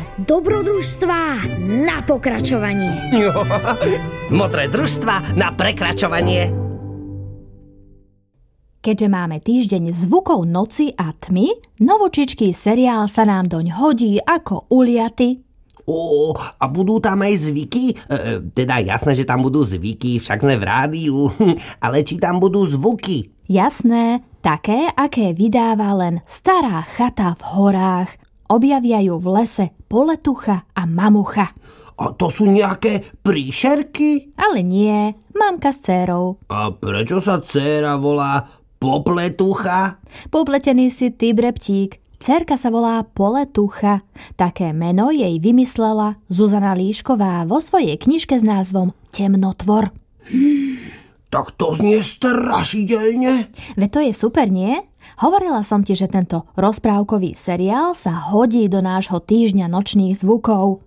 Dobrodružstvá na pokračovanie. Modré družstva na prekračovanie. Keďže máme týždeň zvukov noci a tmy, novočičký seriál sa nám doň hodí ako uliaty. A budú tam aj zvyky? Teda jasné, že tam budú zvyky, však sme v rádiu. Ale či tam budú zvuky? Jasné, také, aké vydáva len stará chata v horách. Objavia ju v lese poletucha a mamucha. A to sú nejaké príšerky? Ale nie, mamka s dcérou. A prečo sa dcéra volá Popletucha? Popletený si ty, Breptík. Dcérka sa volá Poletucha. Také meno jej vymyslela Zuzana Líšková vo svojej knižke s názvom Temnotvor. Tak to znie strašidelne. Veď to je super, nie? Hovorila som ti, že tento rozprávkový seriál sa hodí do nášho týždňa nočných zvukov.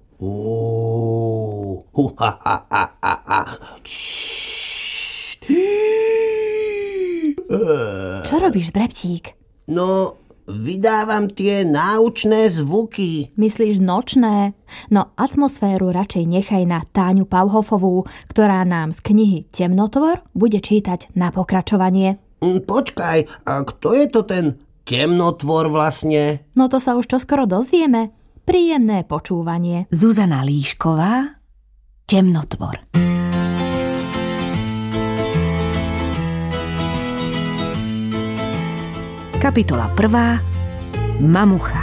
Čo robíš, Breptík? No, vydávam tie náučné zvuky. Myslíš nočné? No atmosféru radšej nechaj na Táňu Pauhofovú, ktorá nám z knihy Temnotvor bude čítať na pokračovanie. Počkaj, a kto je to ten temnotvor vlastne? No to sa už čoskoro dozvieme. Príjemné počúvanie. Zuzana Líšková, Temnotvor. Kapitola 1. Mamucha.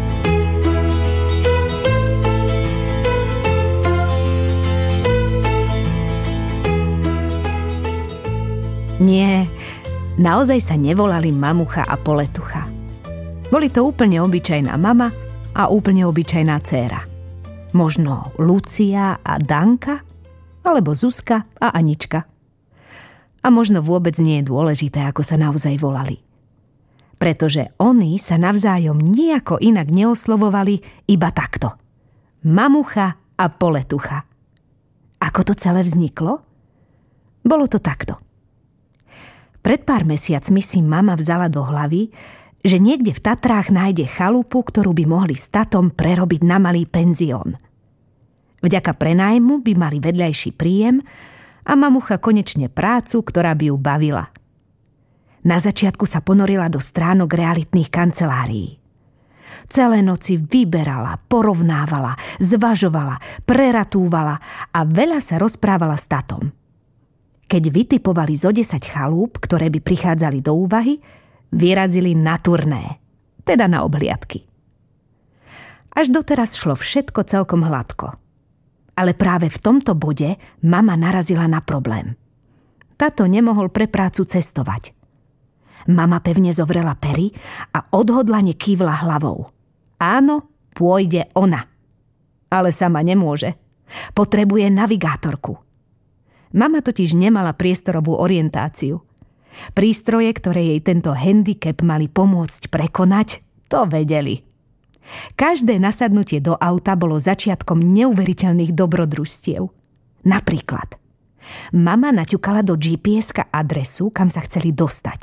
Nie, naozaj sa nevolali Mamucha a Poletucha. Boli to úplne obyčajná mama a úplne obyčajná dcéra. Možno Lucia a Danka, alebo Zuzka a Anička. A možno vôbec nie je dôležité, ako sa naozaj volali. Pretože oni sa navzájom nijako inak neoslovovali, iba takto. Mamucha a Poletucha. Ako to celé vzniklo? Bolo to takto. Pred pár mesiacmi si mama vzala do hlavy, že niekde v Tatrách nájde chalupu, ktorú by mohli s tatom prerobiť na malý penzión. Vďaka prenájmu by mali vedľajší príjem a mamucha konečne prácu, ktorá by ju bavila. Na začiatku sa ponorila do stránok realitných kancelárií. Celé noci vyberala, porovnávala, zvažovala, preratúvala a veľa sa rozprávala s tatom. Keď vytipovali zo 10 chalúp, ktoré by prichádzali do úvahy, vyrazili na turné, teda na obhliadky. Až doteraz šlo všetko celkom hladko. Ale práve v tomto bode mama narazila na problém. Tato nemohol pre prácu cestovať. Mama pevne zovrela pery a odhodlane kývla hlavou. Áno, pôjde ona. Ale sama nemôže. Potrebuje navigátorku. Mama totiž nemala priestorovú orientáciu. Prístroje, ktoré jej tento handicap mali pomôcť prekonať, to vedeli. Každé nasadnutie do auta bolo začiatkom neuveriteľných dobrodružstiev. Napríklad, mama naťukala do GPS-ka adresu, kam sa chceli dostať.